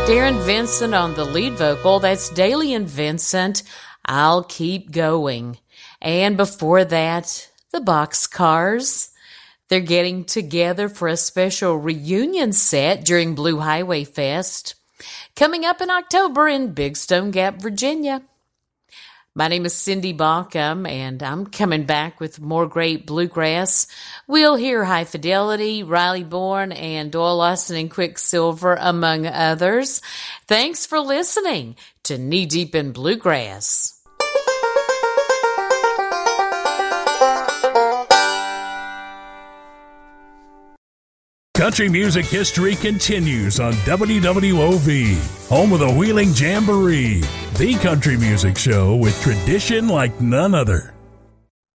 Darren Vincent on the lead vocal. That's Daly and Vincent, I'll Keep Going. And before that, the Boxcars. They're getting together for a special reunion set during Blue Highway Fest, coming up in October in Big Stone Gap, Virginia. My name is Cindy Bauckham, and I'm coming back with more great bluegrass. We'll hear High Fidelity, Riley Bourne, and Doyle Austin and Quicksilver, among others. Thanks for listening to Knee Deep in Bluegrass. Country music history continues on WWOV, home of the Wheeling Jamboree, the country music show with tradition like none other.